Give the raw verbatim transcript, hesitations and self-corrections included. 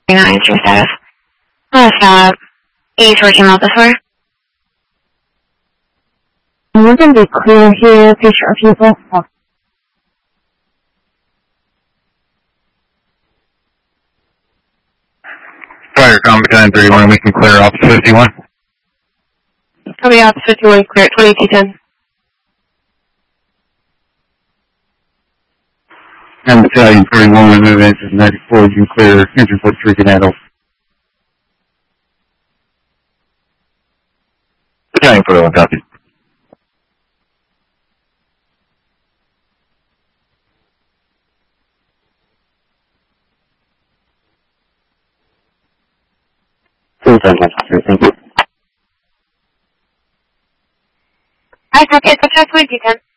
Not answer status. Oh, stop. Ease working out this far. We're going to be clear here. Pretty sure people. Oh. Fire Combat ten thirty-one, we can clear off fifty-one. Copy off fifty-one, clear twenty-two ten. And Battalion forty-one, we move into ninety-four, you can clear engine forty-three can handle. Battalion forty-one, copy. Thank you. I took it, so just twenty-two ten.